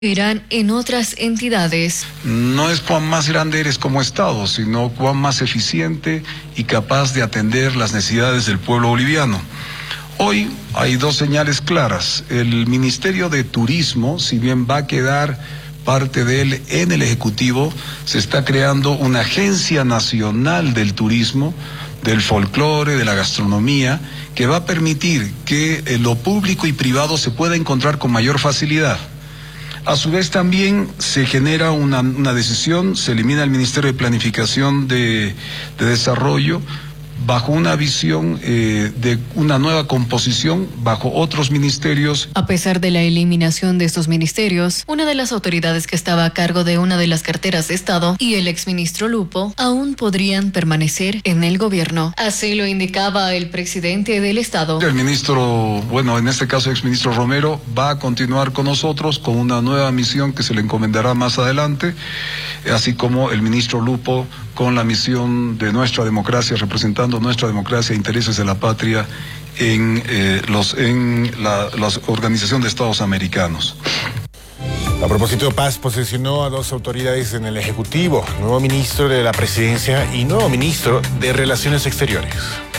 irán en otras entidades. No es cuán más grande eres como Estado, sino cuán más eficiente y capaz de atender las necesidades del pueblo boliviano. Hoy hay dos señales claras. El Ministerio de Turismo, si bien va a quedar parte de él en el Ejecutivo, se está creando una agencia nacional del turismo, del folclore, de la gastronomía, que va a permitir que lo público y privado se pueda encontrar con mayor facilidad. A su vez también se genera una decisión, se elimina el Ministerio de Planificación de Desarrollo bajo una visión de una nueva composición bajo otros ministerios. A pesar de la eliminación de estos ministerios, una de las autoridades que estaba a cargo de una de las carteras de Estado y el exministro Lupo aún podrían permanecer en el gobierno. Así lo indicaba el presidente del Estado. El ministro, bueno, en este caso exministro Romero, va a continuar con nosotros con una nueva misión que se le encomendará más adelante, así como el ministro Lupo con la misión de nuestra democracia, representando nuestra democracia e intereses de la patria en la Organización de Estados Americanos. A propósito, Paz posesionó a dos autoridades en el Ejecutivo, nuevo ministro de la Presidencia y nuevo ministro de Relaciones Exteriores.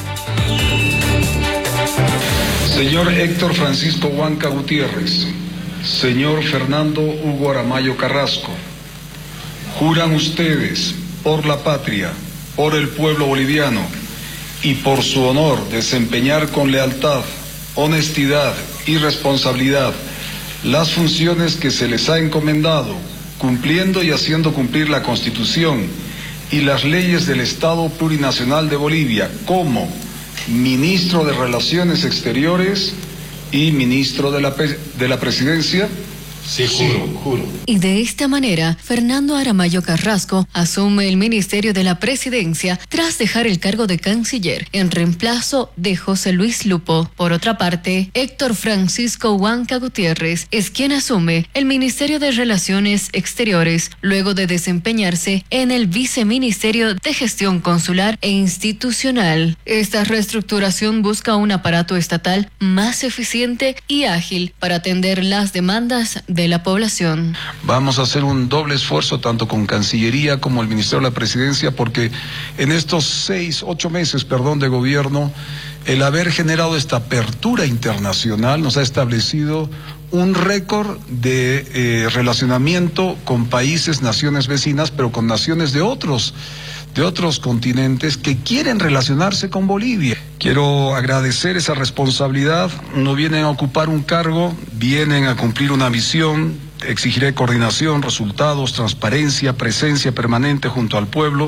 Señor Héctor Francisco Huanca Gutiérrez, señor Fernando Hugo Aramayo Carrasco, juran ustedes por la patria, por el pueblo boliviano y por su honor desempeñar con lealtad, honestidad y responsabilidad las funciones que se les ha encomendado, cumpliendo y haciendo cumplir la Constitución y las leyes del Estado Plurinacional de Bolivia como ministro de Relaciones Exteriores y ministro de la Presidencia. Sí, juro. Y de esta manera, Fernando Aramayo Carrasco asume el Ministerio de la Presidencia tras dejar el cargo de canciller en reemplazo de José Luis Lupo. Por otra parte, Héctor Francisco Huanca Gutiérrez es quien asume el Ministerio de Relaciones Exteriores luego de desempeñarse en el Viceministerio de Gestión Consular e Institucional. Esta reestructuración busca un aparato estatal más eficiente y ágil para atender las demandas de la población. Vamos a hacer un doble esfuerzo tanto con Cancillería como el Ministerio de la Presidencia, porque en estos 8 meses de gobierno, el haber generado esta apertura internacional nos ha establecido un récord de relacionamiento con países, naciones vecinas, pero con naciones de otros continentes que quieren relacionarse con Bolivia. Quiero agradecer esa responsabilidad. No vienen a ocupar un cargo, vienen a cumplir una visión. Exigiré coordinación, resultados, transparencia, presencia permanente junto al pueblo.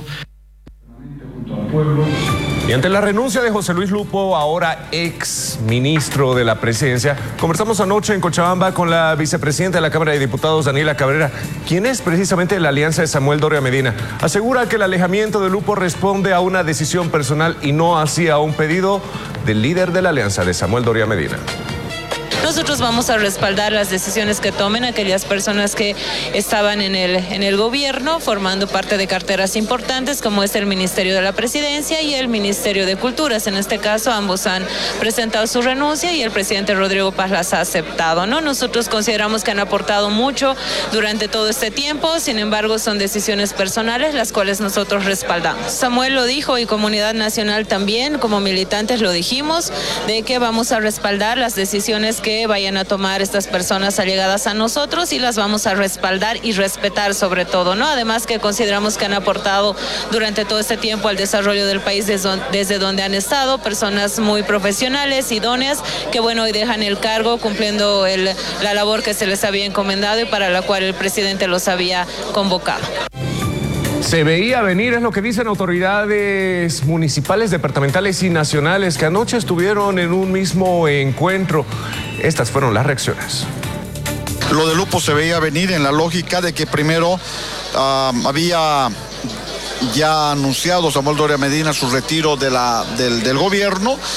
Y ante la renuncia de José Luis Lupo, ahora ex ministro de la Presidencia, conversamos anoche en Cochabamba con la vicepresidenta de la Cámara de Diputados, Daniela Cabrera, quien es precisamente de la alianza de Samuel Doria Medina. Asegura que el alejamiento de Lupo responde a una decisión personal y no así a un pedido del líder de la alianza, de Samuel Doria Medina. Nosotros vamos a respaldar las decisiones que tomen aquellas personas que estaban en el gobierno, formando parte de carteras importantes, como es el Ministerio de la Presidencia y el Ministerio de Culturas. En este caso, ambos han presentado su renuncia y el presidente Rodrigo Paz las ha aceptado, ¿no? Nosotros consideramos que han aportado mucho durante todo este tiempo, sin embargo, son decisiones personales, las cuales nosotros respaldamos. Samuel lo dijo y Comunidad Nacional también, como militantes lo dijimos, de que vamos a respaldar las decisiones que vayan a tomar estas personas allegadas a nosotros y las vamos a respaldar y respetar sobre todo, ¿no? Además que consideramos que han aportado durante todo este tiempo al desarrollo del país desde donde han estado, personas muy profesionales, idóneas, que bueno, hoy dejan el cargo cumpliendo la labor que se les había encomendado y para la cual el presidente los había convocado. Se veía venir, es lo que dicen autoridades municipales, departamentales y nacionales que anoche estuvieron en un mismo encuentro. Estas fueron las reacciones. Lo de Lupo se veía venir en la lógica de que primero había ya anunciado Samuel Doria Medina su retiro del gobierno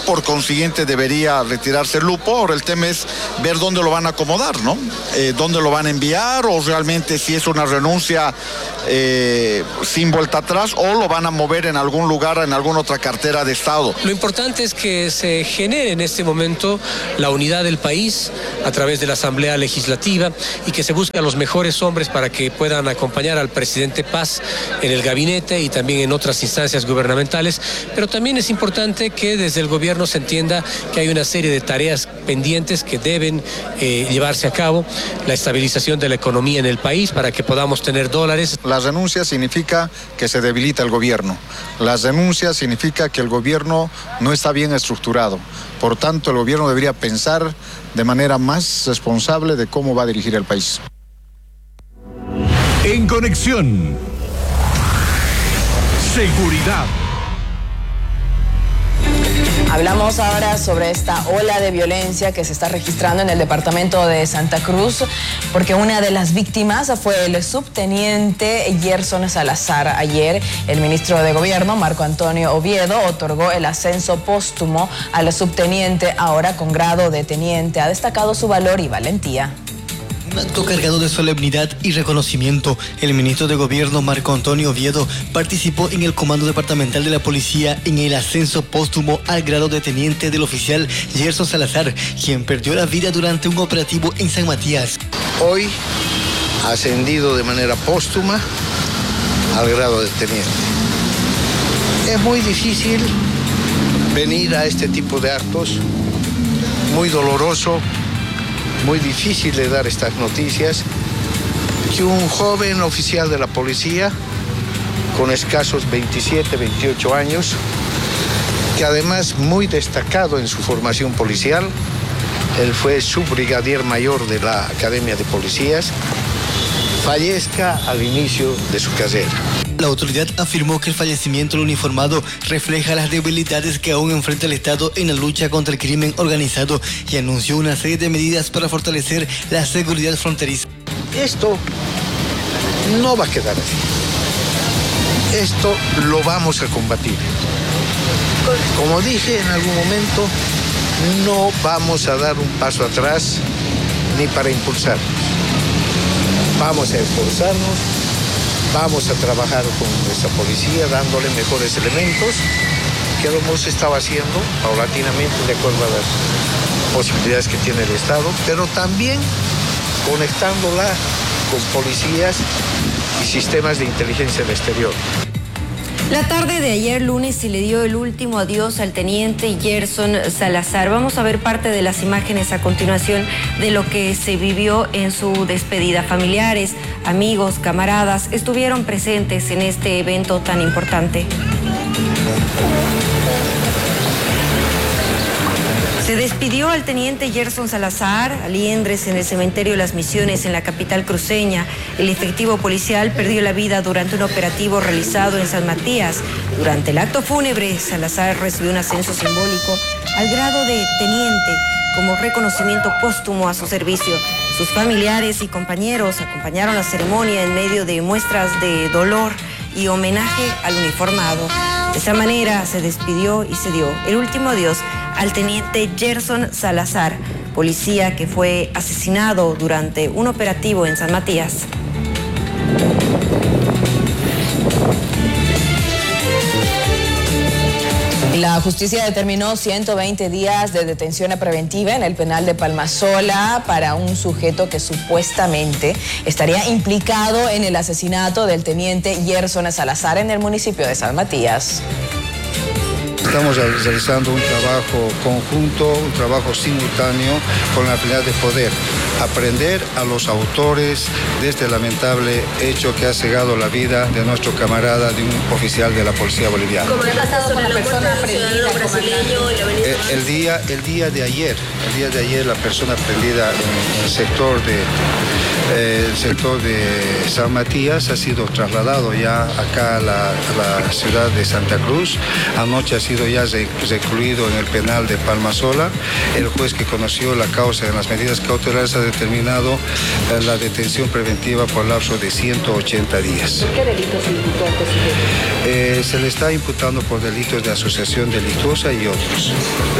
por consiguiente debería retirarse Lupo. Ahora el tema es ver dónde lo van a acomodar, ¿no? Dónde lo van a enviar, o realmente si es una renuncia sin vuelta atrás, o lo van a mover en algún lugar, en alguna otra cartera de Estado. Lo importante es que se genere en este momento la unidad del país a través de la Asamblea Legislativa y que se busque a los mejores hombres para que puedan acompañar al presidente Paz en el gabinete y también en otras instancias gubernamentales, pero también es importante que desde el gobierno se entienda que hay una serie de tareas pendientes que deben llevarse a cabo, la estabilización de la economía en el país para que podamos tener dólares. La renuncia significa que se debilita el gobierno. La renuncia significa que el gobierno no está bien estructurado. Por tanto, el gobierno debería pensar de manera más responsable de cómo va a dirigir el país. En Conexión. Seguridad. Hablamos ahora sobre esta ola de violencia que se está registrando en el departamento de Santa Cruz, porque una de las víctimas fue el subteniente Gerson Salazar. Ayer, el ministro de Gobierno, Marco Antonio Oviedo, otorgó el ascenso póstumo al subteniente, ahora con grado de teniente. Ha destacado su valor y valentía. Un acto cargado de solemnidad y reconocimiento. El ministro de Gobierno, Marco Antonio Oviedo, participó en el Comando Departamental de la Policía en el ascenso póstumo al grado de teniente del oficial Gerson Salazar, quien perdió la vida durante un operativo en San Matías. Hoy ascendido de manera póstuma al grado de teniente. Es muy difícil venir a este tipo de actos, muy doloroso, muy difícil de dar estas noticias, que un joven oficial de la policía, con escasos 27, 28 años, que además muy destacado en su formación policial, él fue subbrigadier mayor de la Academia de Policías, fallezca al inicio de su carrera. La autoridad afirmó que el fallecimiento del uniformado refleja las debilidades que aún enfrenta el Estado en la lucha contra el crimen organizado y anunció una serie de medidas para fortalecer la seguridad fronteriza. Esto no va a quedar así. Esto lo vamos a combatir. Como dije en algún momento, no vamos a dar un paso atrás ni para impulsarnos. Vamos a esforzarnos, vamos a trabajar con nuestra policía dándole mejores elementos, que lo hemos estado haciendo paulatinamente de acuerdo a las posibilidades que tiene el Estado, pero también conectándola con policías y sistemas de inteligencia del exterior. La tarde de ayer lunes se le dio el último adiós al teniente Gerson Salazar. Vamos a ver parte de las imágenes a continuación de lo que se vivió en su despedida. Familiares, amigos, camaradas estuvieron presentes en este evento tan importante. Se despidió al teniente Gerson Salazar a liendres en el cementerio Las Misiones en la capital cruceña. El efectivo policial perdió la vida durante un operativo realizado en San Matías. Durante el acto fúnebre, Salazar recibió un ascenso simbólico al grado de teniente como reconocimiento póstumo a su servicio. Sus familiares y compañeros acompañaron la ceremonia en medio de muestras de dolor y homenaje al uniformado. De esa manera se despidió y se dio el último adiós al teniente Gerson Salazar, policía que fue asesinado durante un operativo en San Matías. La justicia determinó 120 días de detención preventiva en el penal de Palmasola para un sujeto que supuestamente estaría implicado en el asesinato del teniente Gerson Salazar en el municipio de San Matías. Estamos realizando un trabajo conjunto, un trabajo simultáneo con la finalidad de poder aprender a los autores de este lamentable hecho que ha cegado la vida de nuestro camarada, de un oficial de la policía boliviana. ¿Cómo le ha pasado con la persona prendida brasileño? El día de ayer la persona prendida en el sector de El sector de San Matías ha sido trasladado ya acá a la ciudad de Santa Cruz. Anoche ha sido ya recluido en el penal de Palmasola. El juez que conoció la causa de las medidas cautelares ha determinado la detención preventiva por lapso de 180 días. ¿Por qué delitos se imputó al presidente? Se le está imputando por delitos de asociación delictuosa y otros.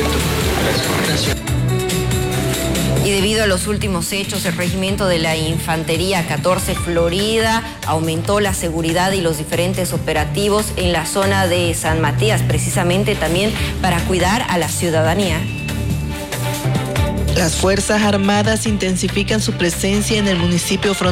Y debido a los últimos hechos, el Regimiento de la Infantería 14 Florida aumentó la seguridad y los diferentes operativos en la zona de San Matías, precisamente también para cuidar a la ciudadanía. Las Fuerzas Armadas intensifican su presencia en el municipio fronterizo